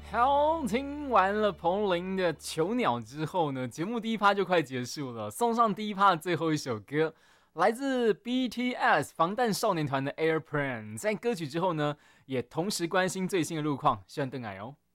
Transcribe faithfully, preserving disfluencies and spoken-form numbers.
好，听完了彭羚的《囚鸟》之后呢，节目第一趴就快结束了，送上第一趴的最后一首歌，来自 B T S 防弹少年团的《Airplane》。在歌曲之后呢，也同时关心最新的路况，希望邓矮哦。